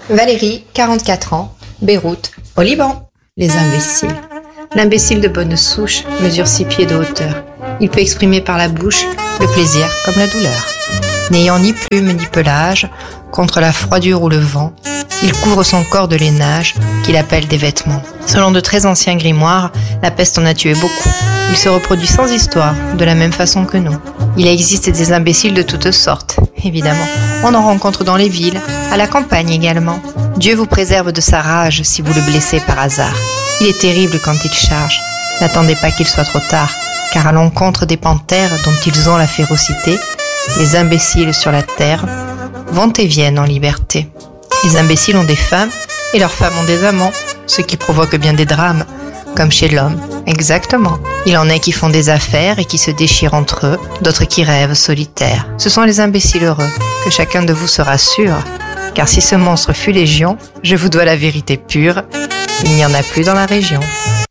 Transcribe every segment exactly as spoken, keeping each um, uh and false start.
Valérie, quarante-quatre ans, Beyrouth, au Liban. Les imbéciles. L'imbécile de bonne souche mesure six pieds de hauteur. Il peut exprimer par la bouche le plaisir comme la douleur. N'ayant ni plume ni pelage, contre la froidure ou le vent, il couvre son corps de lainage qu'il appelle des vêtements. Selon de très anciens grimoires, la peste en a tué beaucoup. Il se reproduit sans histoire, de la même façon que nous. Il existe des imbéciles de toutes sortes, évidemment. On en rencontre dans les villes, à la campagne également. Dieu vous préserve de sa rage si vous le blessez par hasard. Il est terrible quand il charge. N'attendez pas qu'il soit trop tard, car à l'encontre des panthères dont ils ont la férocité, les imbéciles sur la terre vont et viennent en liberté. Les imbéciles ont des femmes et leurs femmes ont des amants, ce qui provoque bien des drames, comme chez l'homme. Exactement. Il en est qui font des affaires et qui se déchirent entre eux, d'autres qui rêvent solitaires. Ce sont les imbéciles heureux, que chacun de vous se rassure, car si ce monstre fut légion, je vous dois la vérité pure, il n'y en a plus dans la région.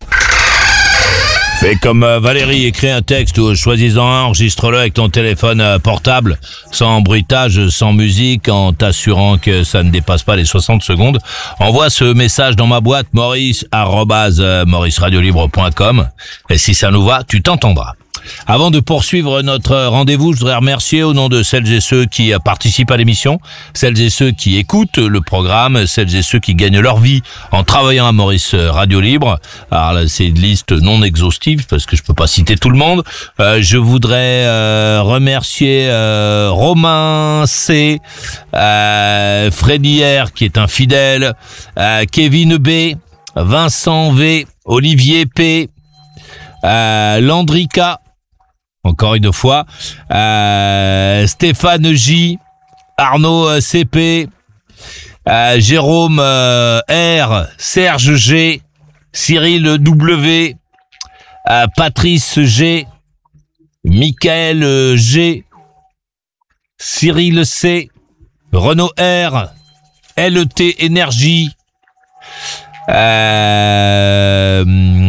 Fais comme euh, Valérie, écris un texte ou choisis-en un, enregistre-le avec ton téléphone euh, portable, sans bruitage, sans musique, en t'assurant que ça ne dépasse pas les soixante secondes. Envoie ce message dans ma boîte maurice arobase maurice radio libre point com et si ça nous va, tu t'entendras. Avant de poursuivre notre rendez-vous, je voudrais remercier au nom de celles et ceux qui participent à l'émission, celles et ceux qui écoutent le programme, celles et ceux qui gagnent leur vie en travaillant à Maurice Radio Libre. Alors là, c'est une liste non exhaustive parce que je peux pas citer tout le monde. Euh, je voudrais euh, remercier euh, Romain C, euh, Freddy R qui est un fidèle, euh, Kevin B, Vincent V, Olivier P, euh, Landrika, encore une fois, euh, Stéphane J, Arnaud C P, euh, Jérôme euh, R, Serge G, Cyril W, euh, Patrice G, Michael G, Cyril C, Renaud R, L T Énergie, euh,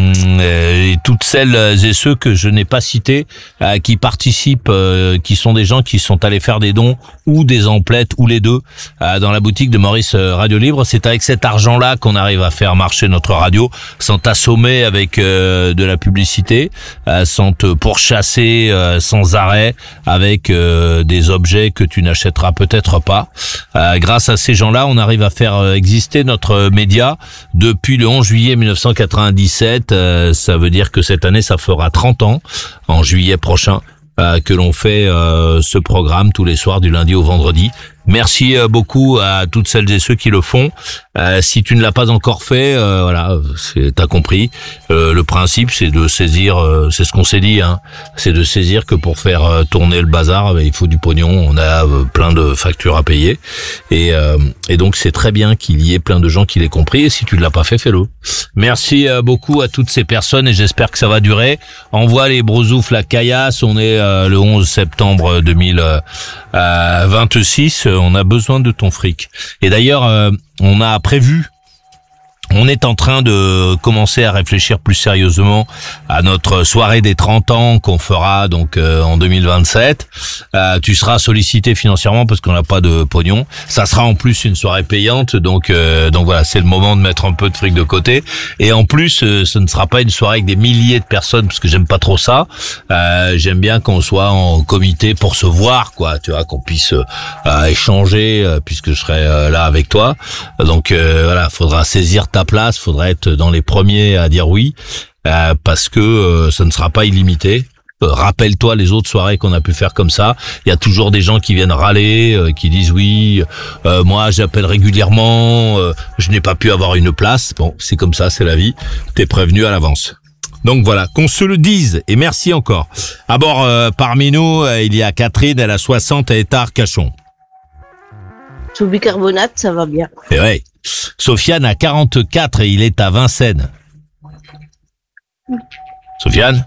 et toutes celles et ceux que je n'ai pas cités, euh, qui participent, euh, qui sont des gens qui sont allés faire des dons ou des emplettes ou les deux euh, dans la boutique de Maurice Radio Libre. C'est avec cet argent-là qu'on arrive à faire marcher notre radio, sans t'assommer avec euh, de la publicité, euh, sans te pourchasser euh, sans arrêt avec euh, des objets que tu n'achèteras peut-être pas. Euh, grâce à ces gens-là, on arrive à faire exister notre média depuis le onze juillet mille neuf cent quatre-vingt-dix-sept. Euh, ça veut dire que cette année, ça fera trente ans, en juillet prochain, euh, que l'on fait euh, ce programme tous les soirs du lundi au vendredi. Merci euh, beaucoup à toutes celles et ceux qui le font. Euh, si tu ne l'as pas encore fait, euh, voilà, c'est, t'as compris. Euh, le principe, c'est de saisir, euh, c'est ce qu'on s'est dit, hein, c'est de saisir que pour faire euh, tourner le bazar, bah, il faut du pognon. On a euh, plein de factures à payer, et, euh, et donc c'est très bien qu'il y ait plein de gens qui l'aient compris. Et si tu ne l'as pas fait, fais-le. Merci euh, beaucoup à toutes ces personnes, et j'espère que ça va durer. Envoie les brousoufs, la caillasse. On est euh, le onze septembre deux mille vingt-six. On a besoin de ton fric. Et d'ailleurs, euh, on a prévu, on est en train de commencer à réfléchir plus sérieusement à notre soirée des trente ans qu'on fera donc euh, en deux mille vingt-sept. Euh, tu seras sollicité financièrement parce qu'on n'a pas de pognon. Ça sera en plus une soirée payante, donc euh, donc voilà, c'est le moment de mettre un peu de fric de côté. Et en plus, euh, ce ne sera pas une soirée avec des milliers de personnes parce que j'aime pas trop ça. Euh, j'aime bien qu'on soit en comité pour se voir, quoi. Tu vois, qu'on puisse euh, échanger euh, puisque je serai euh, là avec toi. Donc euh, voilà, faudra saisir ta place, faudrait être dans les premiers à dire oui, euh, parce que euh, ça ne sera pas illimité. Euh, rappelle-toi les autres soirées qu'on a pu faire comme ça. Il y a toujours des gens qui viennent râler, euh, qui disent oui, euh, moi j'appelle régulièrement, euh, je n'ai pas pu avoir une place. Bon, c'est comme ça, c'est la vie. T'es prévenu à l'avance. Donc voilà, qu'on se le dise, et merci encore. À bord, euh, parmi nous, euh, il y a Catherine, elle a soixante, elle est à Arcachon. Sous bicarbonate, ça va bien. Et ouais. Sofiane a quarante-quatre et il est à Vincennes. Sofiane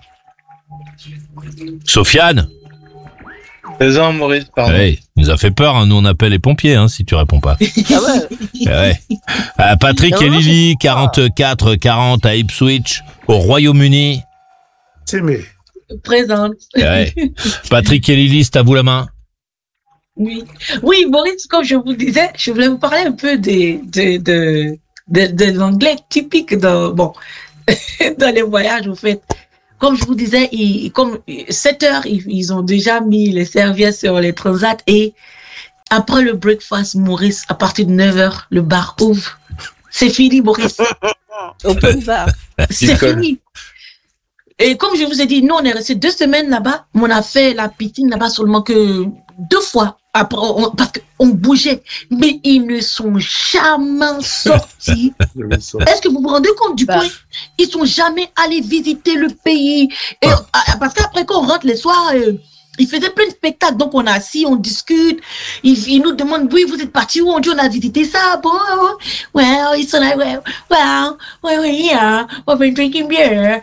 Sofiane Présent, Maurice, pardon. Ouais, il nous a fait peur, hein. Nous on appelle les pompiers hein, si tu réponds pas. Ah ouais. Ouais. Euh, Patrick Non, et Lily, quarante-quatre quarante à Ipswich, au Royaume-Uni. C'est mais. Présente. Ouais. Patrick et Lily, c'est à vous la main. Oui, oui, Maurice, comme je vous disais, je voulais vous parler un peu des de, de, de, de l'anglais typique dans, bon, dans les voyages, en fait. Comme je vous disais, ils, comme sept heures, ils, ils ont déjà mis les serviettes sur les transats et après le breakfast, Maurice, à partir de neuf heures, le bar ouvre. C'est fini, Maurice. Open bar. C'est fini. Et comme je vous ai dit, nous, on est resté deux semaines là-bas. On a fait la piscine là-bas seulement que deux fois. Après, on, parce qu'on bougeait. Mais ils ne sont jamais sortis. Est-ce que vous vous rendez compte du bah. point? Ils sont jamais allés visiter le pays. Et, ah. Parce qu'après, quand on rentre les soirs, euh, ils faisaient plein de spectacles. Donc, on est assis, on discute. Ils, ils nous demandent, oui, vous êtes partis où? On dit, on a visité ça. Bon, well, ils sont là, well, well, well, well yeah, we've been drinking beer.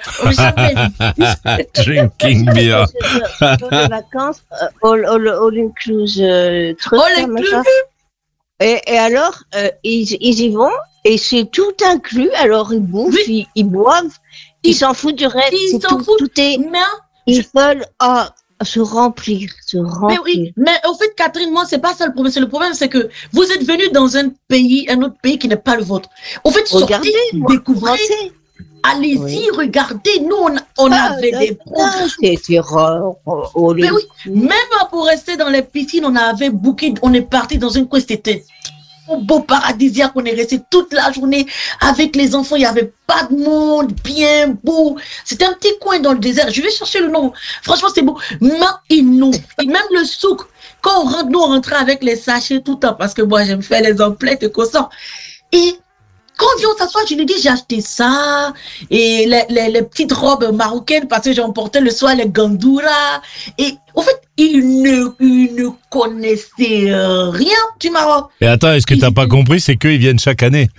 Drinking beer. Les vacances, uh, all, all, all inclusive. Euh, all inclusive. Et, et alors, euh, ils, ils y vont et c'est tout inclus. Alors, ils bouffent, oui. ils, ils boivent, ils, ils s'en foutent du reste. Ils s'en tout, foutent. Tout est, non. Ils veulent, ah, oh, se remplir, se remplir. Mais oui, mais au fait, Catherine, moi, c'est pas ça le problème. C'est le problème, c'est que vous êtes venu dans un pays, un autre pays qui n'est pas le vôtre. Au fait, regardez, sortez, découvrez, allez-y, oui. regardez. Nous, on, on ah, avait des programmes. C'était rare. Oh, mais oui, même pour rester dans les piscines, on avait booké, on est parti dans une course, c'était un beau paradisiaque. On est resté toute la journée avec les enfants. Il n'y avait pas de monde, bien beau. C'était un petit coin dans le désert. Je vais chercher le nom. Franchement, c'est beau. Mais ils nous, et même le souk, quand on rentre, nous, on rentrait avec les sachets tout le temps parce que moi, j'aime faire les emplettes et comme ça. Et quand on vient s'asseoir, je lui dis, j'ai acheté ça, et les, les, les petites robes marocaines, parce que j'emportais le soir les gandoura. Et au fait, ils ne, ils ne connaissaient rien du Maroc. Et attends, est-ce que tu n'as pas compris, c'est qu'ils viennent chaque année.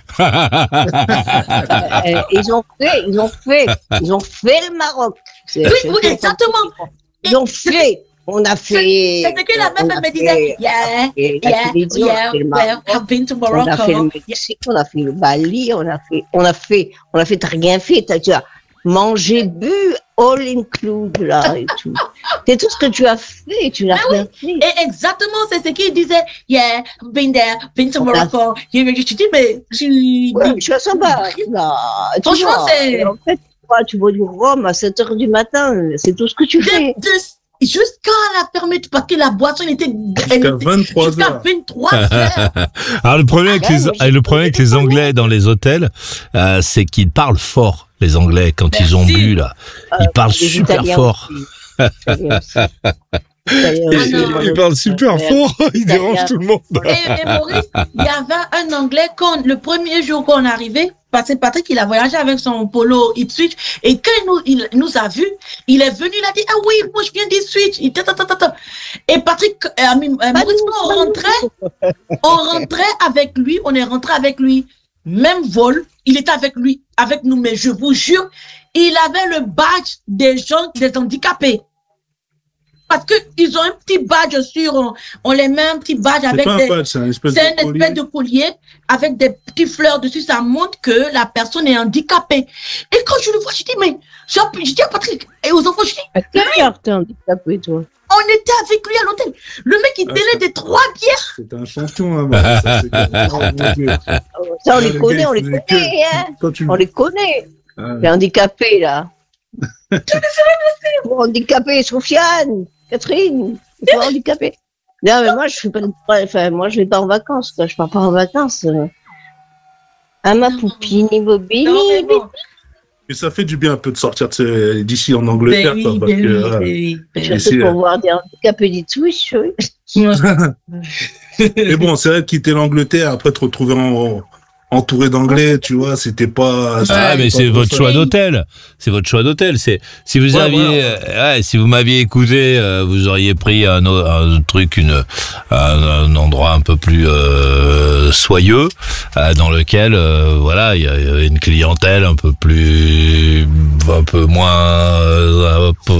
Ils ont fait, ils ont fait, ils ont fait le Maroc. C'est, oui, oui, exactement. Ils ont fait. On a fait. C'était que la même, elle me disait, yeah, yeah, yeah, well, I've been to Morocco. On a fait le Mexique, on a fait le Bali, on a fait, on a fait, on a fait, t'as rien fait, t'as, tu as mangé, bu, all include, là, et tout. C'est tout ce que tu as fait, tu n'as mais rien oui. fait. Et exactement, c'est ce qu'il disait, yeah, I've been there, been to Morocco. Je te dis, mais tu. Ouais, je suis à sympa, là. Franchement, c'est. En fait, tu bois du rhum à sept heures du matin, c'est tout ce que tu fais. Jusqu'à la permettre, parce que la boisson était jusqu'à vingt-trois heures. Jusqu'à vingt-trois heures. Alors le problème avec ah, les, ouais, le problème avec les Anglais dans les hôtels, euh, c'est qu'ils parlent fort, les Anglais, quand Merci. Ils ont bu, là. Ils euh, parlent super Italiens fort. Ils parlent super fort, ils dérangent tout le monde. Et, et Maurice, il y avait un Anglais, quand, le premier jour qu'on est arrivé, parce que Patrick, il a voyagé avec son polo Ipswich, et quand il nous, il nous a vus, il est venu, il a dit, ah oui, moi je viens d'Ipswich. Et Patrick, euh, Maurice, on rentrait, on rentrait avec lui, on est rentré avec lui, même vol, il était avec lui, avec nous, mais je vous jure, il avait le badge des gens, des handicapés. Parce qu'ils ont un petit badge sur, on, on les met un petit badge c'est avec pas des. Un badge, c'est un espèce, c'est de, une collier. espèce de collier avec des petites fleurs dessus. Ça montre que la personne est handicapée. Et quand je le vois, je dis, mais, je dis à Patrick et aux enfants, je dis, quel cœur t'es handicapé, toi? On était avec lui à l'hôtel. Le mec, il délai des trois bières. C'est un champion, hein, bah, ça, c'est ça, on les connaît, on les connaît, hein. Tu... On les connaît. Ah, les handicapés, là. Handicapé, Sofiane. Catherine, tu es handicapée. Non, mais moi, je suis pas, enfin, moi, je vais pas en vacances, quoi. Je pars pas en vacances. À ma poupine, immobile. Mais ça fait du bien un peu de sortir de ces, d'ici en Angleterre, oui, quoi. Parce oui, que, oui, oui. Je sais pour voir des handicapés du Twitch, oui. Mais bon, c'est vrai de quitter l'Angleterre, après te retrouver en, entouré d'anglais, tu vois, c'était pas. Ah, mais c'est votre choix d'hôtel. C'est votre choix d'hôtel. C'est si vous ouais, aviez, ouais, ouais. ouais, si vous m'aviez écouté, euh, vous auriez pris un, un truc, une, un, un endroit un peu plus euh, soyeux, euh, dans lequel, euh, voilà, il y a une clientèle un peu plus, un peu moins, euh, un peu,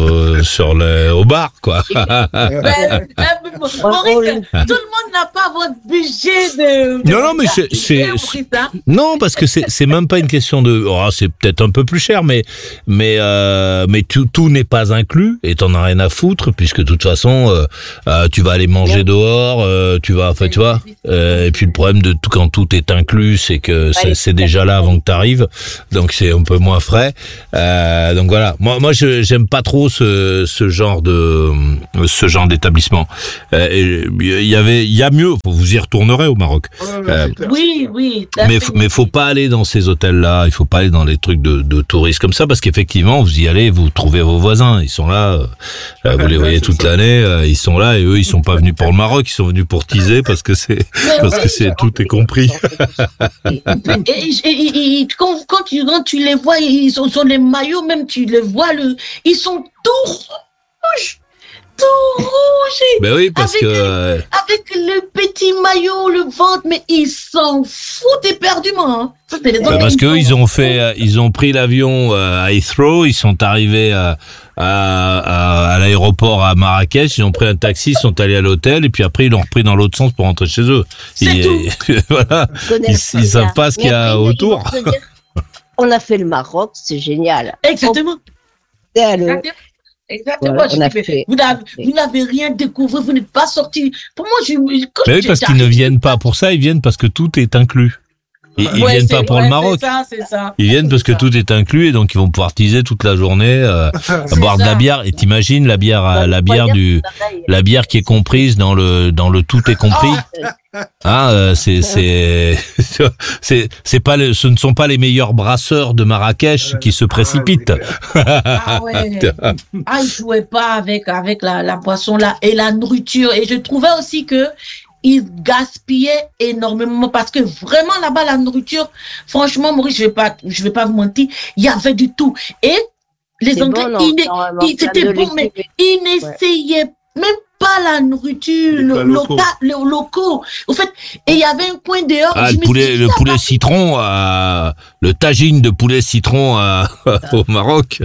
le, sur le, au bar, quoi. Ben, euh, Maurice, tout le monde n'a pas votre budget de. Non, non, mais c'est, c'est, c'est non, parce que c'est, c'est même pas une question de. Oh, c'est peut-être un peu plus cher, mais, mais, euh, mais tout, tout n'est pas inclus et t'en as rien à foutre, puisque de toute façon, euh, euh, tu vas aller manger dehors, euh, tu vas, enfin, tu vois. Euh, et puis le problème de tout, quand tout est inclus, c'est que c'est, c'est déjà là avant que t'arrives, donc c'est un peu moins frais. Euh, donc voilà. Moi, moi, je, j'aime pas trop ce, ce genre de, ce genre d'établissement. Euh, il y avait, il y a mieux. Vous y retournerez au Maroc. Euh, Oui, oui. mais, mais faut pas aller dans ces hôtels-là. Il faut pas aller dans les trucs de, de touristes comme ça, parce qu'effectivement, vous y allez, vous trouvez vos voisins. Ils sont là. Euh, vous les voyez toute l'année. Euh, ils sont là et eux, ils sont pas venus pour le Maroc. Ils sont venus pour teaser parce que c'est, parce que c'est tout est compris. Et, et, et, et quand, quand, tu, quand tu les vois, ils sont sur les maillots, même tu les vois, le, ils sont tout rouges. Tout rouge. Ben oui, parce avec que le, euh, avec le petit maillot, le ventre, mais ils s'en foutent éperdument. Hein. Ça, c'est les ben parce que eux, ils ont fait, euh, ils ont pris l'avion euh, à Heathrow, ils sont arrivés à, à, à, à l'aéroport à Marrakech, ils ont pris un taxi, ils sont allés à l'hôtel, et puis après ils l'ont repris dans l'autre sens pour rentrer chez eux. C'est Et, tout. voilà, ils, ils savent pas ce qu'il y a autour. On a fait le Maroc, c'est génial. Exactement. On est allé- Exactement. Exactement. Voilà, Je on a dis, fait- vous, n'avez, vous n'avez rien découvert, vous n'êtes pas sorti. Pour moi, je. Quand Mais oui, je- parce qu'ils ne viennent pas pour ça, ils viennent parce que tout est inclus. Ils, ils Ouais, viennent c'est- pas pour ouais, le Maroc. C'est ça, c'est ça. Ils viennent parce que C'est ça. tout est inclus et donc ils vont pouvoir teaser toute la journée, euh, à boire de la ça. bière. Et t'imagines la bière, euh, la bière du, la bière qui est comprise dans le, dans le tout est compris. Ah, euh, c'est, c'est, c'est, c'est pas le, ce ne sont pas les meilleurs brasseurs de Marrakech qui se précipitent. Ah ouais. Ah, ils jouaient pas avec, avec la, la boisson là et la nourriture. Et je trouvais aussi que ils gaspillaient énormément parce que vraiment là-bas, la nourriture, franchement, Maurice, je vais pas, je vais pas vous mentir, il y avait du tout. Et les C'est Anglais, bon, non, ils, ne- normalement, ils- c'était plein de bon, mais légumes. ils n'essayaient même pas la nourriture, Les le, plats locaux. local, le locaux. Au fait, et il y avait un coin dehors. Ah, je le me poulet, suis dit, le ça poulet va- citron, à, le tagine de poulet citron à, au Maroc.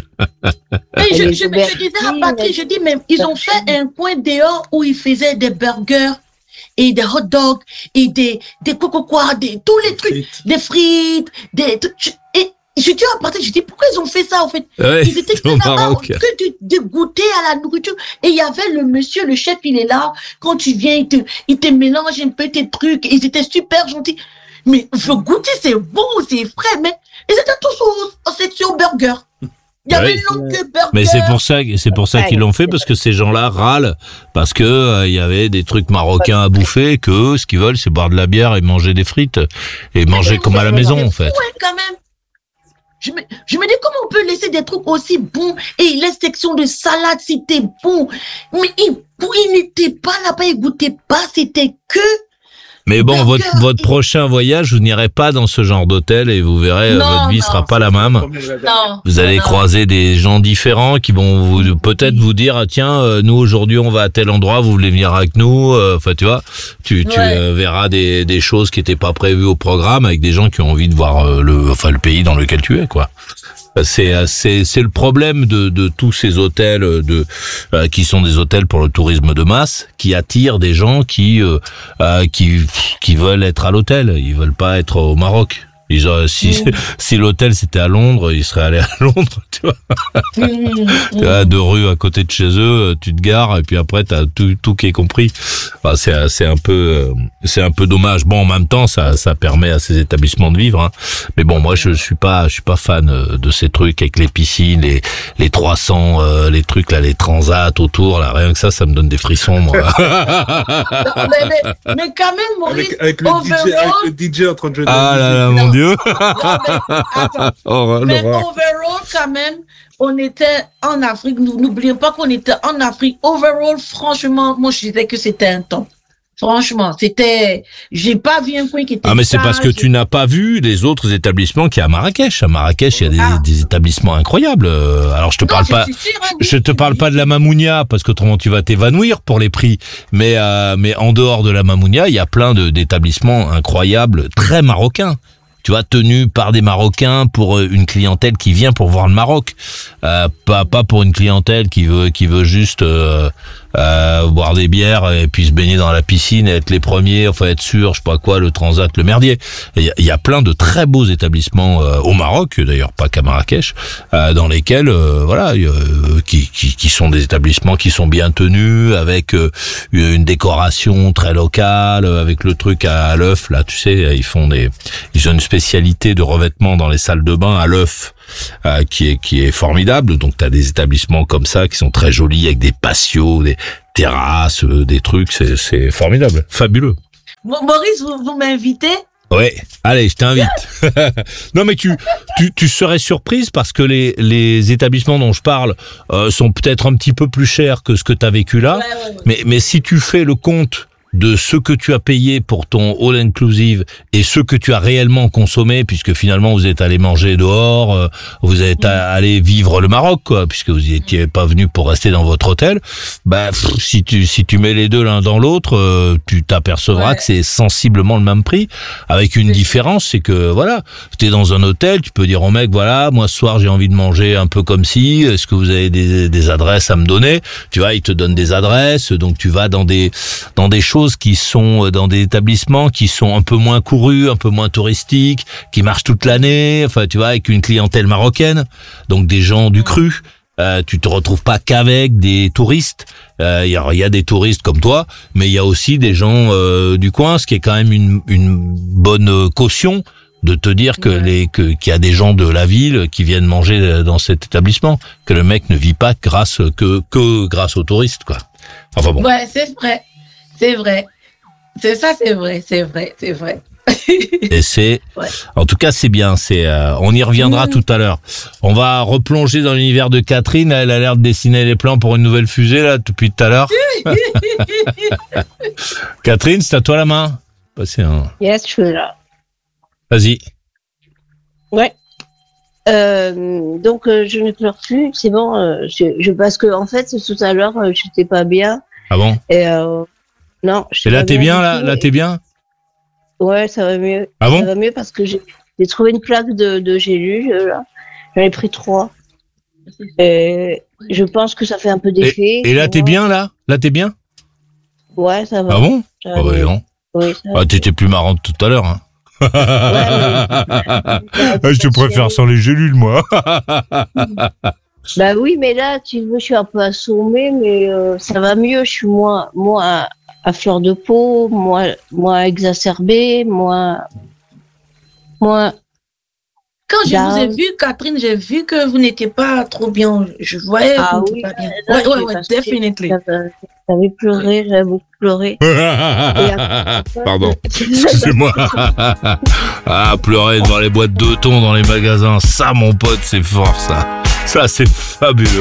Et je, les je, je disais à aubergines, Patrick, je dis, mais ils ont fait un coin dehors où ils faisaient des burgers et des hot dogs et des, des coco quoi, des, tous les trucs, Frites. des frites, des, tout- je- et je dis à Patrick, je dis, pourquoi ils ont fait ça, en fait? Ouais, Ils étaient que au là-bas, Maroc. que de, de goûter à la nourriture. Et il y avait le monsieur, le chef, il est là. Quand tu viens, il te, il te mélange un peu tes trucs. Ils étaient super gentils. Mais faut goûter, c'est bon, c'est frais. Mais ils étaient tous au- en section burger. Il y avait Oui. une longue burger. Mais c'est pour ça, c'est pour ça qu'ils l'ont fait, parce que ces gens-là râlent, parce que euh, il y avait des trucs marocains à bouffer, que eux, ce qu'ils veulent, c'est boire de la bière et manger des frites, et manger Mais comme à la c'est maison, fou, en fait. hein, quand même. Je me, je me dis comment on peut laisser des trucs aussi bons et les sections de salade c'était bon, mais ils, ils n'étaient pas là-bas, ils goûtaient pas, c'était que. Mais bon, Burger votre, votre et- prochain voyage, vous n'irez pas dans ce genre d'hôtel et vous verrez, euh, Non, votre vie non, sera pas c'est la même. Non. Vous allez non. croiser des gens différents qui vont vous, peut-être vous dire, ah, tiens, euh, nous aujourd'hui on va à tel endroit, vous voulez venir avec nous. euh, Enfin, tu vois, tu, tu Ouais. euh, verras des, des choses qui n'étaient pas prévues au programme avec des gens qui ont envie de voir euh, le, enfin, le pays dans lequel tu es, quoi. C'est, euh, c'est, c'est le problème de, de tous ces hôtels de, euh, qui sont des hôtels pour le tourisme de masse, qui attirent des gens qui, euh, euh, qui, qui veulent être à l'hôtel. Ils veulent pas être au Maroc. Ils auraient- si, Mm. si l'hôtel c'était à Londres, ils seraient allés à Londres, tu vois. Mmh, Tu vois, deux rues à côté de chez eux, tu te gares et puis après t'as tout, tout qui est compris. Enfin, c'est, c'est un peu, euh, c'est un peu dommage. Bon, en même temps, ça, ça permet à ces établissements de vivre. Hein. Mais bon, moi, je suis pas, je suis pas fan euh, de ces trucs avec les piscines, les, les trois cents, euh, les trucs là, les transats autour. Là, rien que ça, ça me donne des frissons, moi. mais, mais, mais quand même, Maurice, Avec, avec, le D J, overall- avec le D J en train de jouer de la Ah là là, musique. mon Dieu. non, mais, attends, Oh, mais l'horreur. overall, quand même, on était en Afrique. Nous n'oublions pas qu'on était en Afrique. Overall, franchement, moi, je disais que c'était un temps. Franchement, c'était. J'ai pas vu un coin qui était. Ah mais c'est parce que sale. tu n'as pas vu les autres établissements qu'il y a à Marrakech. À Marrakech, il y a des, Ah. des établissements incroyables. Euh, Alors je te Non, parle je pas, suis sûre, hein, oui, je te oui, parle oui. pas de la Mamounia parce qu'autrement tu vas t'évanouir pour les prix. Mais euh, mais en dehors de la Mamounia, il y a plein de d'établissements incroyables, très marocains. tu vois, tenus par des Marocains pour une clientèle qui vient pour voir le Maroc, euh, pas pas pour une clientèle qui veut qui veut juste euh, euh, boire des bières et puis se baigner dans la piscine et être les premiers, enfin être sûr, je sais pas quoi, le Transat, le Merdier. Il y a, y a plein de très beaux établissements euh, au Maroc, d'ailleurs pas qu'à Marrakech, euh, dans lesquels euh, voilà, euh, qui, qui qui sont des établissements qui sont bien tenus, avec euh, une décoration très locale, avec le truc à, à l'œuf là, tu sais, ils font des ils ont une spécialité de revêtement dans les salles de bain à l'œuf. Euh, qui est qui est formidable. Donc t'as des établissements comme ça qui sont très jolis avec des patios, des terrasses, euh, des trucs, c'est c'est formidable, fabuleux. Bon, Maurice, vous, vous m'invitez? Ouais, allez, je t'invite. Non mais tu tu tu serais surprise parce que les les établissements dont je parle euh, sont peut-être un petit peu plus chers que ce que t'as vécu là, Ouais, ouais, ouais. mais mais si tu fais le compte de ce que tu as payé pour ton all inclusive et ce que tu as réellement consommé, puisque finalement vous êtes allé manger dehors, euh, vous êtes Mmh. allé vivre le Maroc, quoi, puisque vous n'étiez pas venu pour rester dans votre hôtel. Bah, pff, si tu si tu mets les deux l'un dans l'autre, euh, tu t'apercevras Ouais. que c'est sensiblement le même prix, avec une C'est- différence, c'est que voilà, t'es dans un hôtel, tu peux dire au mec, voilà, moi ce soir j'ai envie de manger un peu comme si, est-ce que vous avez des des adresses à me donner? Tu vois, ils te donnent des adresses, donc tu vas dans des dans des choses qui sont dans des établissements qui sont un peu moins courus, un peu moins touristiques, qui marchent toute l'année, enfin tu vois, avec une clientèle marocaine, donc des gens du cru. Euh, tu te retrouves pas qu'avec des touristes. Euh, Il y, a, il y a des touristes comme toi, mais il y a aussi des gens euh, du coin, ce qui est quand même une, une bonne caution de te dire que Ouais. les que qu'il y a des gens de la ville qui viennent manger dans cet établissement, que le mec ne vit pas grâce que que grâce aux touristes, quoi. Enfin bon. Ouais, c'est vrai. C'est vrai. C'est ça, c'est vrai, c'est vrai, c'est vrai. Et c'est, Ouais. en tout cas, c'est bien. C'est, euh, on y reviendra Mmh. tout à l'heure. On va replonger dans l'univers de Catherine. Elle a l'air de dessiner les plans pour une nouvelle fusée là depuis tout à l'heure. Catherine, c'est à toi la main. Passez un. Yes, je suis là. Vas-y. Ouais. Euh, donc euh, je ne pleure plus, c'est bon. Euh, je, je parce que en fait tout à l'heure euh, j'étais pas bien Ah bon? et euh, non. j'étais Et là pas t'es bien du là, tout. là t'es bien? Ouais, ça va mieux. Ah bon? Ça va mieux parce que j'ai j'ai trouvé une plaque de, de gélules là. J'en ai pris trois. Et je pense que ça fait un peu d'effet. Et là tu t'es vois. bien là? Là t'es bien? Ouais, ça va. Ah bon? Ça Ah va ouais, mieux. non. Oui, ça va Ah, t'étais plus marrante tout à l'heure. Hein. ouais. Ah, je te préfère sans les gélules, moi. Bah oui, mais là, tu veux, je suis un peu assommée, mais euh, ça va mieux. Je suis moins, moins à, à fleur de peau, moins, moins exacerbée, moins, moins. Quand je Down. vous ai vu, Catherine, j'ai vu que vous n'étiez pas trop bien. Je voyais que Ah vous oui, n'étiez pas bien. là, Ouais, ouais, j'ai ouais, passé- definitely. J'avais j'avais pleuré, j'avais beaucoup pleuré. Pardon. Excusez-moi. Ah, pleurer devant les boîtes de thon dans les magasins, ça, mon pote, c'est fort, ça. Ça, c'est fabuleux.